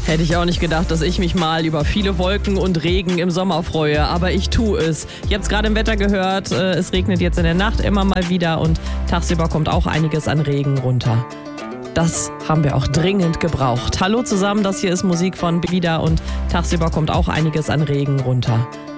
Hätte ich auch nicht gedacht, dass ich mich mal über viele Wolken und Regen im Sommer freue, aber ich tue es. Ihr habt es gerade im Wetter gehört, es regnet jetzt in der Nacht immer mal wieder und tagsüber kommt auch einiges an Regen runter. Das haben wir auch dringend gebraucht. Hallo zusammen, das hier ist Musik von Bebida und tagsüber kommt auch einiges an Regen runter.